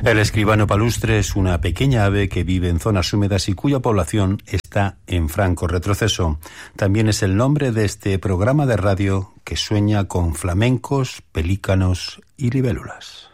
El escribano palustre es una pequeña ave que vive en zonas húmedas y cuya población está en franco retroceso. También es el nombre de este programa de radio que sueña con flamencos, pelícanos y libélulas.